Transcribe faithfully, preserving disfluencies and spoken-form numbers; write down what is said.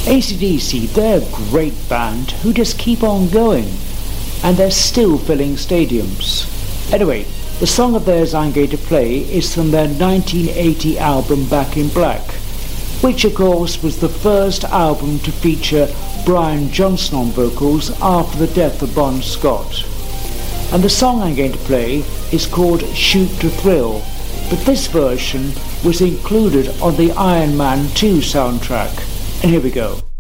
A C D C, they're a great band who just keep on going, and they're still filling stadiums. Anyway, the song of theirs I'm going to play is from their nineteen eighty album Back in Black, which of course was the first album to feature Brian Johnson on vocals after the death of Bon Scott. And the song I'm going to play is called Shoot to Thrill, but this version was included on the Iron Man two soundtrack. And here we go.